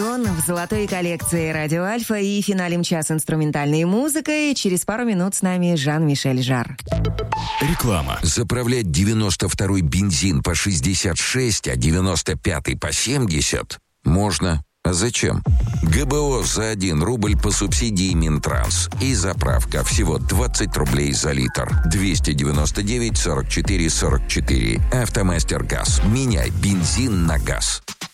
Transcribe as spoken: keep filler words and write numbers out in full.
Антон в золотой коллекции «Радио Альфа» и финалем час инструментальной музыкой. Через пару минут с нами Жан-Мишель Жарр. Реклама. Заправлять девяносто второй бензин по шестьдесят шесть, а девяносто пятый по семьдесят можно. А зачем? ГБО за один рубль по субсидии Минтранс. И заправка всего двадцать рублей за литр. двести девяносто девять сорок четыре сорок четыре. Автомастер Газ. Меняй бензин на газ.